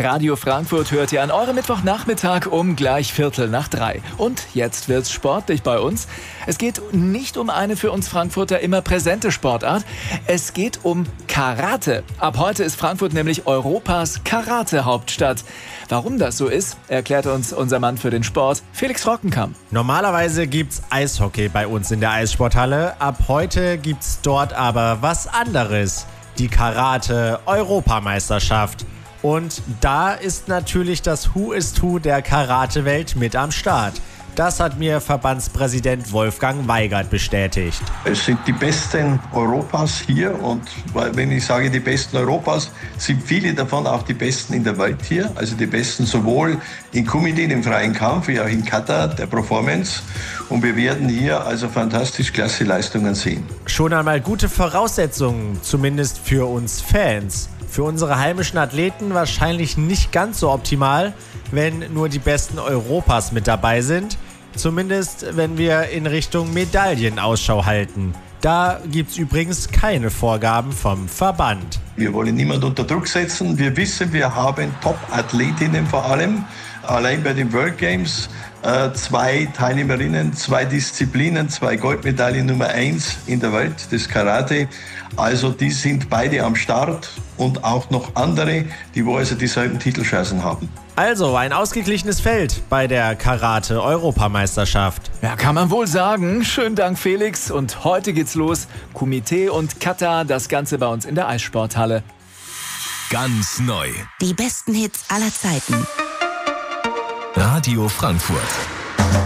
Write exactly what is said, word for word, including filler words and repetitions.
Radio Frankfurt hört ihr an eurem Mittwochnachmittag um gleich Viertel nach drei. Und jetzt wird's sportlich bei uns. Es geht nicht um eine für uns Frankfurter immer präsente Sportart. Es geht um Karate. Ab heute ist Frankfurt nämlich Europas Karate-Hauptstadt. Warum das so ist, erklärt uns unser Mann für den Sport, Felix Rockenkamp. Normalerweise gibt's Eishockey bei uns in der Eissporthalle. Ab heute gibt's dort aber was anderes. Die Karate-Europameisterschaft. Und da ist natürlich das Who is Who der Karate-Welt mit am Start. Das hat mir Verbandspräsident Wolfgang Weigert bestätigt. Es sind die Besten Europas hier und wenn ich sage die Besten Europas, sind viele davon auch die Besten in der Welt hier. Also die Besten sowohl in Kumite, im freien Kampf, wie auch in Kata, der Performance. Und wir werden hier also fantastisch klasse Leistungen sehen. Schon einmal gute Voraussetzungen, zumindest für uns Fans. Für unsere heimischen Athleten wahrscheinlich nicht ganz so optimal, wenn nur die Besten Europas mit dabei sind. Zumindest, wenn wir in Richtung Medaillen Ausschau halten. Da gibt's übrigens keine Vorgaben vom Verband. Wir wollen niemanden unter Druck setzen. Wir wissen, wir haben Top-Athletinnen vor allem. Allein bei den World Games äh, zwei Teilnehmerinnen, zwei Disziplinen, zwei Goldmedaillen Nummer eins in der Welt, das Karate. Also die sind beide am Start und auch noch andere, die wo also dieselben Titelchancen haben. Also ein ausgeglichenes Feld bei der Karate-Europameisterschaft. Ja, kann man wohl sagen. Schönen Dank, Felix. Und heute geht's los. Kumite und Kata, das Ganze bei uns in der Eissporthalle. Ganz neu. Die besten Hits aller Zeiten. Radio Frankfurt.